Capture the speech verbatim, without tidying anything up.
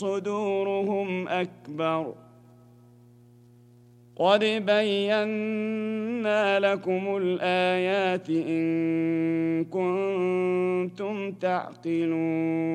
صدورهم أكبر قد بينا لكم الآيات إن كنتم تعقلون